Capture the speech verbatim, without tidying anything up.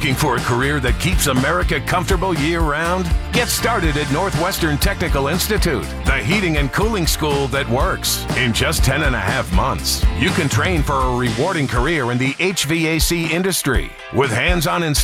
Looking for a career that keeps America comfortable year-round? Get started at Northwestern Technical Institute, the heating and cooling school that works. In just ten and a half months, you can train for a rewarding career in the H V A C industry with hands-on installation